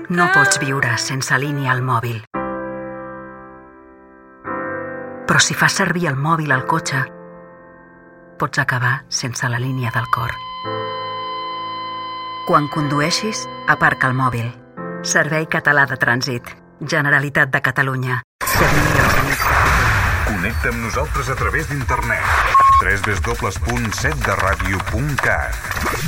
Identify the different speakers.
Speaker 1: No pots viure sense línia al mòbil. Però si fas servir el mòbil al cotxe, pots acabar sense la línia del cor. Quan condueixis, aparca el mòbil. Servei Català de Trànsit. Generalitat de Catalunya. Servir els amics de futur.
Speaker 2: Connecta amb nosaltres a través d'internet. www.setderadio.cat